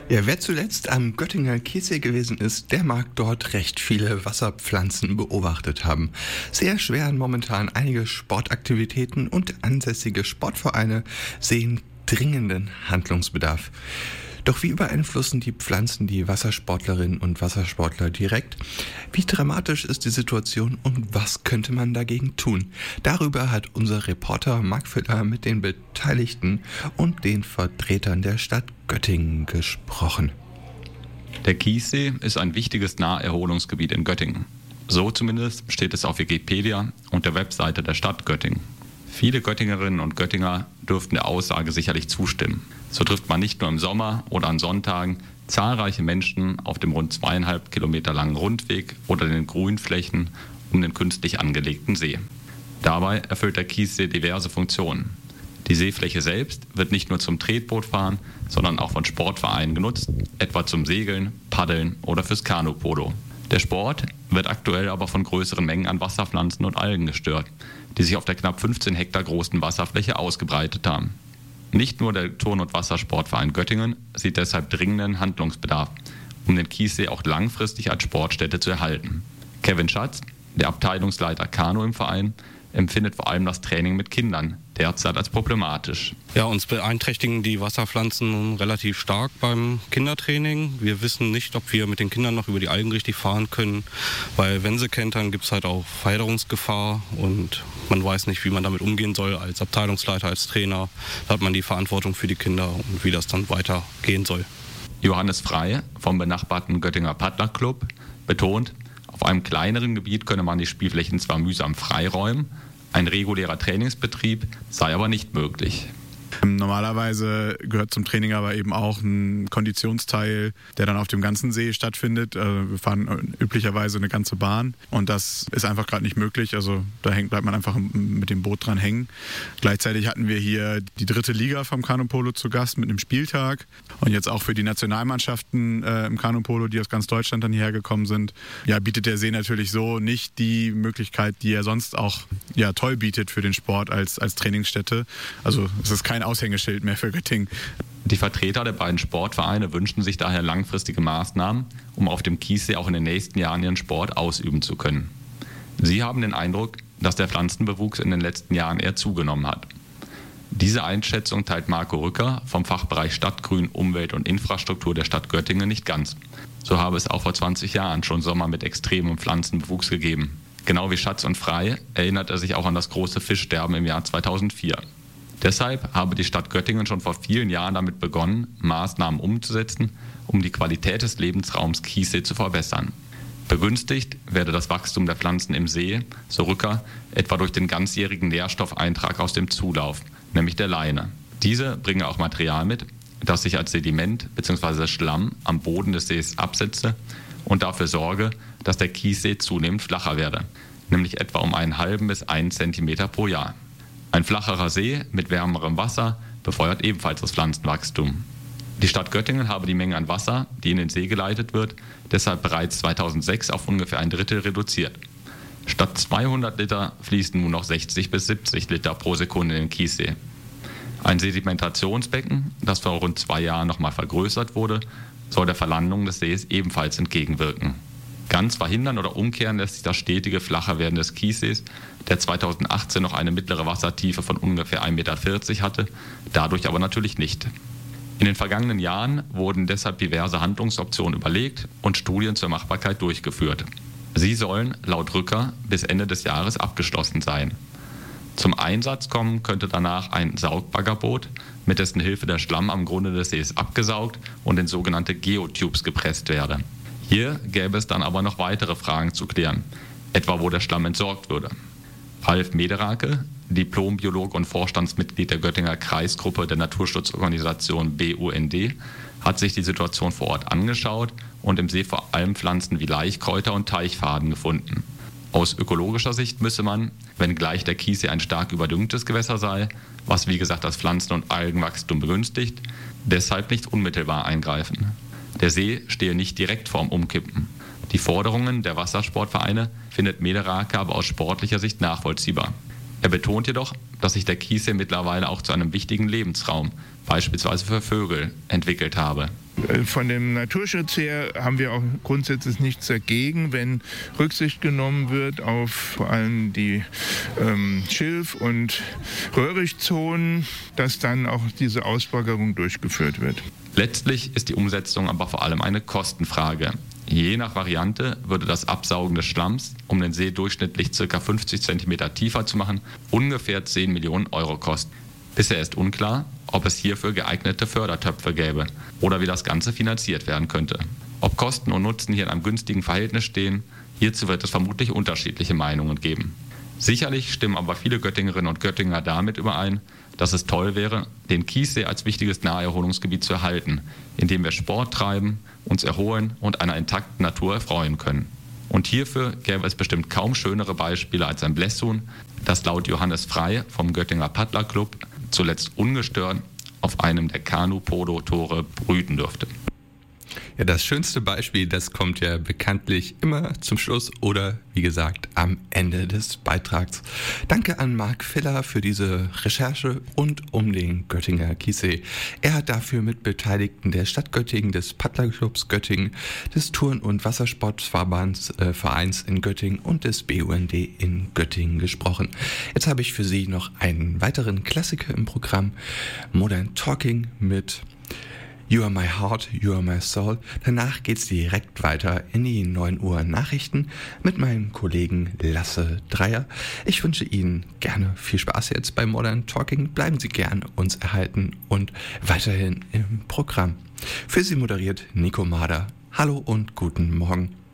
Ja, wer zuletzt am Göttinger Chiemsee gewesen ist, der mag dort recht viele Wasserpflanzen beobachtet haben. Sie erschweren momentan einige Sportaktivitäten und ansässige Sportvereine sehen dringenden Handlungsbedarf. Doch wie beeinflussen die Pflanzen die Wassersportlerinnen und Wassersportler direkt? Wie dramatisch ist die Situation und was könnte man dagegen tun? Darüber hat unser Reporter Marc Füller mit den Beteiligten und den Vertretern der Stadt Göttingen gesprochen. Der Chiemsee ist ein wichtiges Naherholungsgebiet in Göttingen. So zumindest steht es auf Wikipedia und der Webseite der Stadt Göttingen. Viele Göttingerinnen und Göttinger dürften der Aussage sicherlich zustimmen. So trifft man nicht nur im Sommer oder an Sonntagen zahlreiche Menschen auf dem rund 2,5 Kilometer langen Rundweg oder den Grünflächen um den künstlich angelegten See. Dabei erfüllt der Chiemsee diverse Funktionen. Die Seefläche selbst wird nicht nur zum Tretbootfahren, sondern auch von Sportvereinen genutzt, etwa zum Segeln, Paddeln oder fürs Kanupolo. Der Sport wird aktuell aber von größeren Mengen an Wasserpflanzen und Algen gestört, die sich auf der knapp 15 Hektar großen Wasserfläche ausgebreitet haben. Nicht nur der Turn- und Wassersportverein Göttingen sieht deshalb dringenden Handlungsbedarf, um den Chiemsee auch langfristig als Sportstätte zu erhalten. Kevin Schatz, der Abteilungsleiter Kanu im Verein, empfindet vor allem das Training mit Kindern derzeit als problematisch. Ja, uns beeinträchtigen die Wasserpflanzen relativ stark beim Kindertraining. Wir wissen nicht, ob wir mit den Kindern noch über die Algen richtig fahren können, weil wenn sie kentern, gibt es halt auch Verheddungsgefahr und man weiß nicht, wie man damit umgehen soll als Abteilungsleiter, als Trainer. Da hat man die Verantwortung für die Kinder und wie das dann weitergehen soll. Johannes Frey vom benachbarten Göttinger Paddlerclub betont, auf einem kleineren Gebiet könne man die Spielflächen zwar mühsam freiräumen, ein regulärer Trainingsbetrieb sei aber nicht möglich. Normalerweise gehört zum Training aber eben auch ein Konditionsteil, der dann auf dem ganzen See stattfindet. Wir fahren üblicherweise eine ganze Bahn und das ist einfach gerade nicht möglich. Also da bleibt man einfach mit dem Boot dran hängen. Gleichzeitig hatten wir hier die 3. Liga vom Kanupolo zu Gast mit einem Spieltag und jetzt auch für die Nationalmannschaften im Kanupolo, die aus ganz Deutschland dann hierher gekommen sind, ja, bietet der See natürlich so nicht die Möglichkeit, die er sonst auch toll bietet für den Sport als Trainingsstätte. Also es ist kein Aushängeschild mehr für Göttingen. Die Vertreter der beiden Sportvereine wünschen sich daher langfristige Maßnahmen, um auf dem Chiemsee auch in den nächsten Jahren ihren Sport ausüben zu können. Sie haben den Eindruck, dass der Pflanzenbewuchs in den letzten Jahren eher zugenommen hat. Diese Einschätzung teilt Marco Rücker vom Fachbereich Stadtgrün, Umwelt und Infrastruktur der Stadt Göttingen nicht ganz. So habe es auch vor 20 Jahren schon Sommer mit extremem Pflanzenbewuchs gegeben. Genau wie Schatz und Frey erinnert er sich auch an das große Fischsterben im Jahr 2004. Deshalb habe die Stadt Göttingen schon vor vielen Jahren damit begonnen, Maßnahmen umzusetzen, um die Qualität des Lebensraums Chiemsee zu verbessern. Begünstigt werde das Wachstum der Pflanzen im See, so Rücker, etwa durch den ganzjährigen Nährstoffeintrag aus dem Zulauf, nämlich der Leine. Diese bringe auch Material mit, das sich als Sediment bzw. Schlamm am Boden des Sees absetze und dafür sorge, dass der Chiemsee zunehmend flacher werde, nämlich etwa um einen halben bis 1 Zentimeter pro Jahr. Ein flacherer See mit wärmerem Wasser befeuert ebenfalls das Pflanzenwachstum. Die Stadt Göttingen habe die Menge an Wasser, die in den See geleitet wird, deshalb bereits 2006 auf ungefähr 1/3 reduziert. Statt 200 Liter fließen nun noch 60 bis 70 Liter pro Sekunde in den Chiemsee. Ein Sedimentationsbecken, das vor rund 2 Jahren nochmal vergrößert wurde, soll der Verlandung des Sees ebenfalls entgegenwirken. Ganz verhindern oder umkehren lässt sich das stetige flacher werden des Chiemsees, der 2018 noch eine mittlere Wassertiefe von ungefähr 1,40 Meter hatte, dadurch aber natürlich nicht. In den vergangenen Jahren wurden deshalb diverse Handlungsoptionen überlegt und Studien zur Machbarkeit durchgeführt. Sie sollen laut Rücker bis Ende des Jahres abgeschlossen sein. Zum Einsatz kommen könnte danach ein Saugbaggerboot, mit dessen Hilfe der Schlamm am Grunde des Sees abgesaugt und in sogenannte Geotubes gepresst werde. Hier gäbe es dann aber noch weitere Fragen zu klären, etwa wo der Schlamm entsorgt würde. Ralf Mederake, Diplombiologe und Vorstandsmitglied der Göttinger Kreisgruppe der Naturschutzorganisation BUND, hat sich die Situation vor Ort angeschaut und im See vor allem Pflanzen wie Laichkräuter und Teichfaden gefunden. Aus ökologischer Sicht müsse man, wenngleich der Chiemsee ein stark überdüngtes Gewässer sei, was wie gesagt das Pflanzen- und Algenwachstum begünstigt, deshalb nicht unmittelbar eingreifen. Der See stehe nicht direkt vorm Umkippen. Die Forderungen der Wassersportvereine findet Mederake aber aus sportlicher Sicht nachvollziehbar. Er betont jedoch, dass sich der Chiemsee mittlerweile auch zu einem wichtigen Lebensraum, beispielsweise für Vögel, entwickelt habe. Von dem Naturschutz her haben wir auch grundsätzlich nichts dagegen, wenn Rücksicht genommen wird auf vor allem die Schilf- und Röhrichtzonen, dass dann auch diese Ausbaggerung durchgeführt wird. Letztlich ist die Umsetzung aber vor allem eine Kostenfrage. Je nach Variante würde das Absaugen des Schlamms, um den See durchschnittlich ca. 50 cm tiefer zu machen, ungefähr 10 Millionen Euro kosten. Bisher ist unklar, ob es hierfür geeignete Fördertöpfe gäbe oder wie das Ganze finanziert werden könnte. Ob Kosten und Nutzen hier in einem günstigen Verhältnis stehen, hierzu wird es vermutlich unterschiedliche Meinungen geben. Sicherlich stimmen aber viele Göttingerinnen und Göttinger damit überein, dass es toll wäre, den Chiemsee als wichtiges Naherholungsgebiet zu erhalten, indem wir Sport treiben, uns erholen und einer intakten Natur erfreuen können. Und hierfür gäbe es bestimmt kaum schönere Beispiele als ein Blässhuhn, das laut Johannes Frey vom Göttinger Paddlerclub zuletzt ungestört auf einem der Kanu-Polo-Tore brüten dürfte. Ja, das schönste Beispiel, das kommt ja bekanntlich immer zum Schluss oder, wie gesagt, am Ende des Beitrags. Danke an Marc Filler für diese Recherche rund um den Göttinger Chiemsee. Er hat dafür mit Beteiligten der Stadt Göttingen, des Paddlerclubs Göttingen, des Turn- und Wassersportvereins in Göttingen und des BUND in Göttingen gesprochen. Jetzt habe ich für Sie noch einen weiteren Klassiker im Programm, Modern Talking mit You Are My Heart, You Are My Soul. Danach geht's direkt weiter in die 9 Uhr Nachrichten mit meinem Kollegen Lasse Dreier. Ich wünsche Ihnen gerne viel Spaß jetzt bei Modern Talking. Bleiben Sie gern uns erhalten und weiterhin im Programm. Für Sie moderiert Nico Mader. Hallo und guten Morgen.